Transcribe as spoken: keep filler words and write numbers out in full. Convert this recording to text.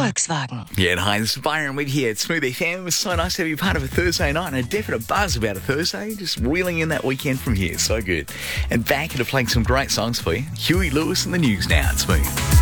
Volkswagen. Yeah, and hi, this is Byron Wick here at Smooth F M. It's so nice to be part of a Thursday night and a definite buzz about a Thursday. Just reeling in that weekend from here. So good. And back into playing some great songs for you. Huey Lewis and the News now at Smooth.